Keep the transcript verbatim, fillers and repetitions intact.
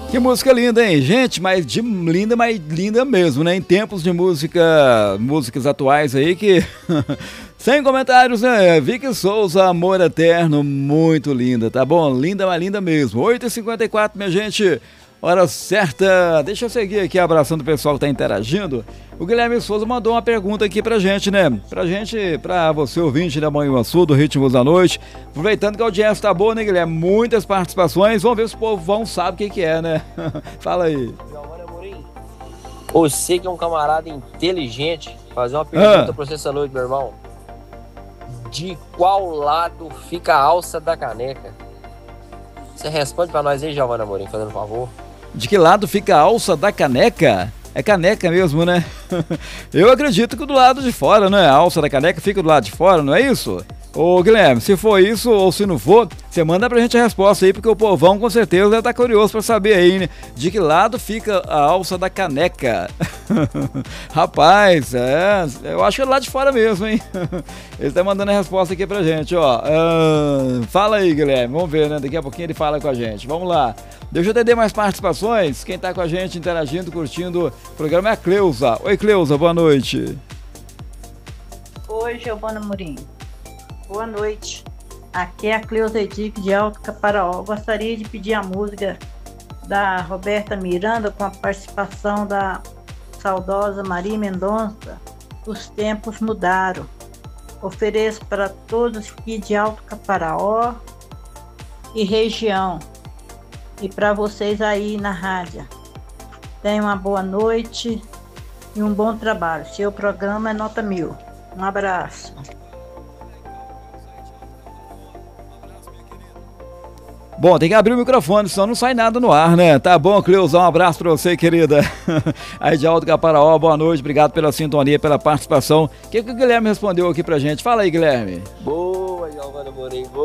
Que música linda, hein? Gente, mas de linda, mas linda mesmo, né? Em tempos de música, músicas atuais aí que... Sem comentários, né? Vicky Souza, Amor Eterno, muito linda, tá bom? Linda, mas linda mesmo. oito e cinquenta e quatro, minha gente, hora certa. Deixa eu seguir aqui abraçando o pessoal que tá interagindo. O Guilherme Souza mandou uma pergunta aqui pra gente, né? Pra gente, pra você ouvinte da Manhã Sul, do Ritmos da Noite. Aproveitando que a audiência tá boa, né, Guilherme? Muitas participações. Vamos ver se o povão sabe o que que é, né? Fala aí. Você que é um camarada inteligente, fazer uma pergunta ah. pra você essa noite, meu irmão. De qual lado fica a alça da caneca? Você responde pra nós aí, Giovana Amorim, fazendo um favor. De que lado fica a alça da caneca? É caneca mesmo, né? Eu acredito que do lado de fora, né? A alça da caneca fica do lado de fora, não é isso? Ô Guilherme, se for isso ou se não for, você manda pra gente a resposta aí, porque o povão com certeza deve estar curioso pra saber aí, né? De que lado fica a alça da caneca? Rapaz, é, eu acho que é do lado de fora mesmo, hein? Ele tá mandando a resposta aqui pra gente, ó. Ah, fala aí, Guilherme, vamos ver, né? Daqui a pouquinho ele fala com a gente. Vamos lá. Deixa eu atender mais participações. Quem tá com a gente, interagindo, curtindo o programa é a Cleusa. Oi, Cleusa, boa noite. Oi, Giovana Amorim. Boa noite, aqui é a Cleusa Edic de Alto Caparaó. Gostaria de pedir a música da Roberta Miranda com a participação da saudosa Maria Mendonça, Os Tempos Mudaram. Ofereço para todos aqui de Alto Caparaó e região e para vocês aí na rádio. Tenham uma boa noite e um bom trabalho. Seu programa é nota mil. Um abraço. Bom, tem que abrir o microfone, senão não sai nada no ar, né? Tá bom, Cleusa, um abraço pra você, querida. Aí de Alto Caparaó, boa noite, obrigado pela sintonia, pela participação. O que, que o Guilherme respondeu aqui pra gente? Fala aí, Guilherme. Boa, Giovana Amorim, boa.